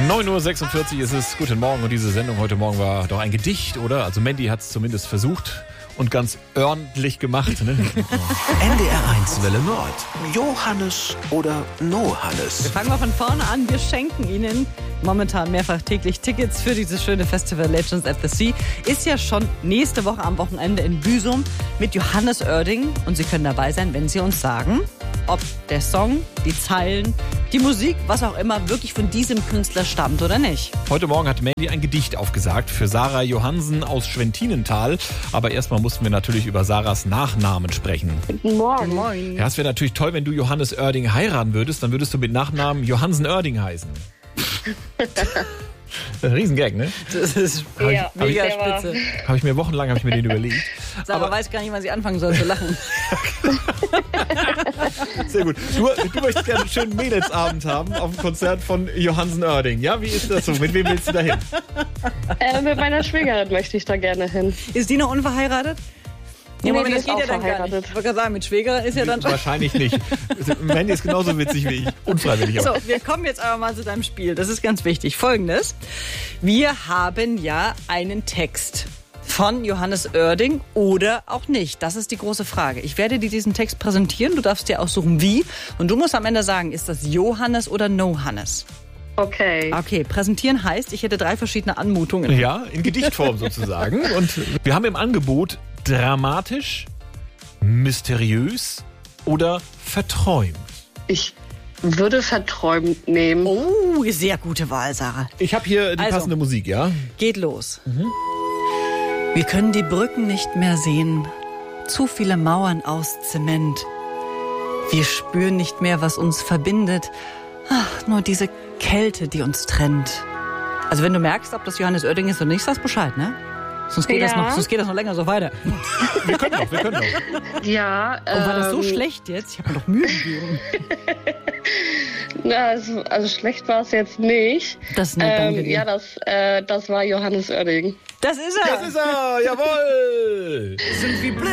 9:46 Uhr ist es. Guten Morgen. Und diese Sendung heute Morgen war doch ein Gedicht, oder? Also Mandy hat es zumindest versucht und ganz ordentlich gemacht. Ne? NDR1 Welle Nord. Johannes oder No-Hannes? Wir fangen mal von vorne an. Wir schenken Ihnen momentan mehrfach täglich Tickets für dieses schöne Festival Legends at the Sea. Ist ja schon nächste Woche am Wochenende in Büsum mit Johannes Oerding. Und Sie können dabei sein, wenn Sie uns sagen, ob der Song, die Zeilen, die Musik, was auch immer, wirklich von diesem Künstler stammt oder nicht. Heute Morgen hat Mandy ein Gedicht aufgesagt für Sarah Johansen aus Schwentinental. Aber erstmal mussten wir natürlich über Sarahs Nachnamen sprechen. Guten Morgen. Moin. Ja, es wäre natürlich toll, wenn du Johannes Oerding heiraten würdest. Dann würdest du mit Nachnamen Johansen Oerding heißen. Ein Riesengag, ne? Das ist Ja, mega der war- spitze. Habe ich mir wochenlang den überlegt. Sarah weiß gar nicht, wann sie anfangen soll zu lachen. Sehr gut. Du möchtest gerne einen schönen Mädelsabend haben auf dem Konzert von Johansen Oerding. Ja, wie ist das so? Mit wem willst du da hin? Mit meiner Schwägerin möchte ich da gerne hin. Ist die noch unverheiratet? Nee, Moment, die das ist geht auch ja dann gar nicht. verheiratet. Ich wollte gerade sagen, mit Schwägerin ist ja dann... Wahrscheinlich nicht. Mandy ist genauso witzig wie ich. Unfreiwillig So, auch. wir kommen jetzt aber mal zu deinem Spiel. Das ist ganz wichtig. Folgendes. Wir haben ja einen Text von Johannes Oerding oder auch nicht. Das ist die große Frage. Ich werde dir diesen Text präsentieren. Du darfst dir aussuchen, wie. Und du musst am Ende sagen, ist das Johannes oder No-Hannes? Okay. Okay, präsentieren heißt, ich hätte 3 verschiedene Anmutungen. Ja, in Gedichtform sozusagen. Und wir haben im Angebot dramatisch, mysteriös oder verträumt. Ich würde verträumt nehmen. Oh, sehr gute Wahl, Sarah. Ich habe hier die Also. passende Musik, ja? Geht los. Wir können die Brücken nicht mehr sehen. Zu viele Mauern aus Zement. Wir spüren nicht mehr, was uns verbindet. Ach, nur diese Kälte, die uns trennt. Also wenn du merkst, ob das Johannes Oerding ist oder nicht, sagst Bescheid, ne? Sonst geht, Ja. sonst geht das noch länger so weiter. Wir können noch. Ja. Und war das so schlecht jetzt? Ich habe mir doch Mühe gegeben. Na, also schlecht war es jetzt nicht. Das ist nett, danke dir. Ja, das war Johannes Oerding. Das ist er. Das ist er, jawohl! Sind wie blöd.